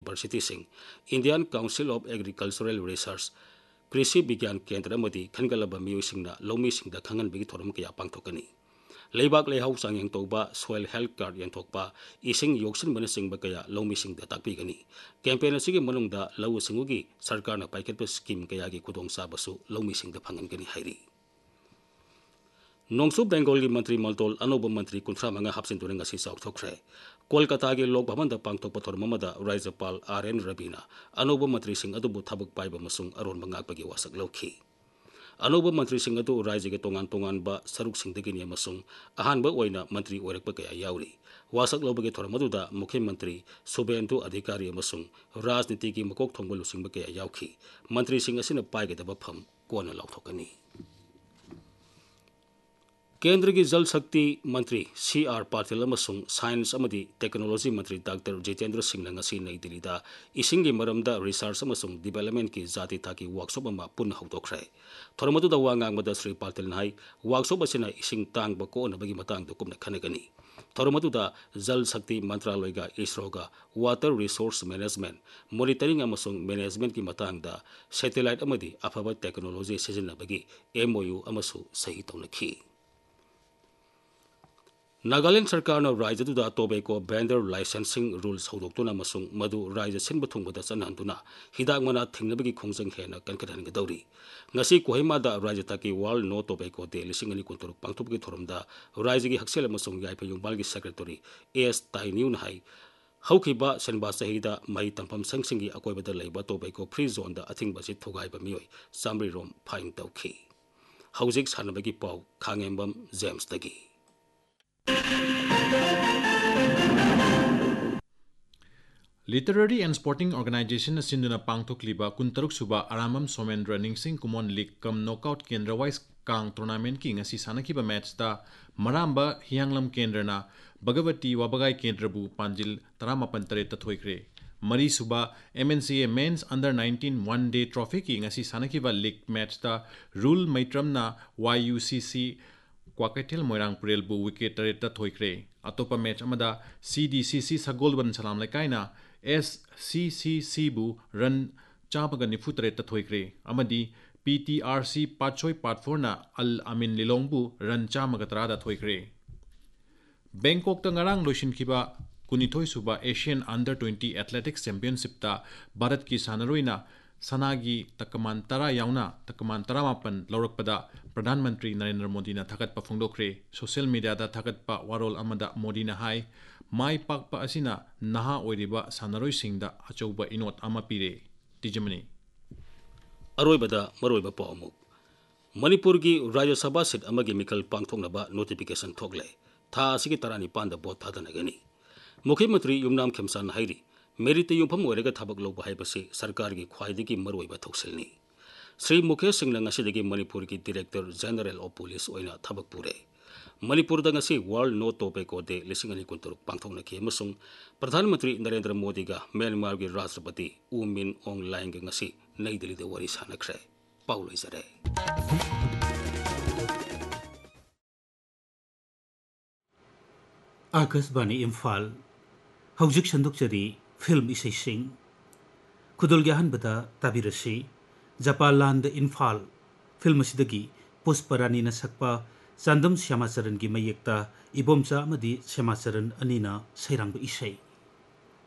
university Indian council of agricultural research कृषि विज्ञान केंद्र खनगलब मियोसिंगना लौमीसिंगदा खंगनबगी थोरम कया पांथोकनी लेबाक लेहाउ चांगेंग तौबा सोइल हेल्थ कार्ड यंथोकपा इसिंग योक्सिनबना सिंगबा कया लौमीसिंगदा ताकपीगनी कैंपेन असिगी मनुंगदा लौ सिंगुगी सरकारना पाइखतपा स्कीम कयागी खुदोंचाबसु लौमीसिंगदा फंगनगनी हाइरी नोंसू बेंगोल की मंत्री मल्टोल अनोब मंत्री 35 हापसिंदुना ngasi चाउथोखरे कोलकाता के लोक भवन पांथोकपा थोरममदा राज्यपाल RN रवीना अनोब मंत्री सिंह अदुबु थबक पाइबा मसुंग अरोन मंगाकपगी वासक लौखी अनोब मंत्री सिंह अदु राज्य के तोंगान तोंगानबा सरुक सिंहदगिनी अमसुंग अहानबा ओइना मंत्री ओइरकपा कया याउरी वासक लौबगे थोरमदुदा मुख्यमंत्री सुबेंदु अधिकारी अमसुंग राजनीति की मकोक थोंबा लुसिंगबा कया याउखी मंत्री सिंह असिना पाइगदबा फम कोना लौथोकनी केंद्र की जल शक्ति मंत्री CR पाटिल अमसुंग साइंस अमदी टेक्नोलॉजी मंत्री डॉक्टर जितेंद्र सिंह नंगसी नई दिल्लीदा इसिंगी मरमदा रिसर्च अमसुंग डेवलपमेंट की जाति ताकि वर्कशॉप अमा पुन हौदोखरे थोरमदुदा वांगांगबदा श्री पाटिल नाई वर्कशॉप असिना इसिंग तांगबा कोनबगी मतांगदो कुमना खनगनी थोरमदुदा जल शक्ति मंत्रालयगा इसरोगा water resource management monitoring अमसुंग management की मतांगदा सैटेलाइट अमदी अफबा टेक्नोलॉजी सिजनबगी MOU अमसु सही तौनखी नागालैंड सरकार राज्य टोबैको वेंडर लाइसेंसिंग रूल्स हौदोक्तुना मधु राज्य सिंब थुंगबदा चनहंदुना हिदाक मना थिंगनबगी खोंजंग हेना कनकनगदौरी ngasi कोहिमादा राज्य ताकि वर्ल्ड नो टोबैको डे 2023 पांथोकगी थोरमदा राज्य की हक्सेल अमसुंग याइफा युंबालगी सेक्रेटरी AS ताइन्यून हाई हौखिबा सेनबा सहीदा मई तंफम संगसिंगी अकोइबदा लेबा टोबैको फ्री जोन दा अथिंगबसी थुगाइबा मियोय सामरी रोम फाइन तौखी हौजिक सानबगी पाउ Khangembam James दगी Literary and Sporting Organization Sinduna Pangthokliba Kuntaruk Suba Aramam Somendra Ningsing Kumon League Kam Knockout Kendra Wise Kang Tournament King Asi Sanakiba Match Da Maramba Hyanglam Kendrana Bhagavati Wabagai Kendrabu Panjil Taramapan Thoikre Mari Suba MNCA Men's Under 19 One Day Trophy King Asi Sanakiba League Match Da Rule Maitramna YUCC Kwakatel Moirang Purelbu Wicket Tareta Thoikre Atopa Match Amada CDCC Sagolban Salam Lekaina SCCC bu run chabaga nifu tareta thoikre amadi PTRC Patchoi Part 4 na Al Amin Lilong bu run chamaga tarada thoikre Bangkok ta ngarang loishin khiba kunithoi suba Asian Under 20 Athletics Championship ta Bharat ki sanaroina sanagi takaman tara yauna takaman tara mapan laurakpada Pradhan Mantri Narendra Modi na thakat pa phongdokre social media da thakat pa warol amada Modi na hai mai pakpa asina naha oiriba sanaroi singda achouba inot ama pire tijamani अरोइबदा मरोइबा पाउमु Manipur की राज्य सभा seat अमगी Mikal पांगथोंगनबा notification थोगले था असिगी तरानी पांदा boat थादनगनी मुख्यमंत्री Yumnam खेमसान हाइरी merit युमफम ओइरगा थबक lobe हाइबसे सरकार की ख्वाइदिगी मरोइबा थोक्सिलनी श्री मुकेश सिंह ngasiदगी मणिपुर की director general of police ओइना थबक पुरे Manipur दंगसी world no tobacco day 2023 पांथोंनखी अमसुंग प्रधानमंत्री नरेंद्र मोदी का म्यांमार की राष्ट्रपति उ मिन ओंग लाइंग ngasi नई दिल्ली दे वरी सानखरे पाउल इजरे आकाशवाणी इम्फाल हौजिक संदुकचरी फिल्म इसे सिंह खुदुल गहनबदा ताबिरसी जापान लांद इम्फाल फिल्म सिदगी पुष्परानी न सकपा चांदम श्यामाचरण की मयेक्ता इबोमचा अमदी श्यामाचरण अनीना सैरांग इसे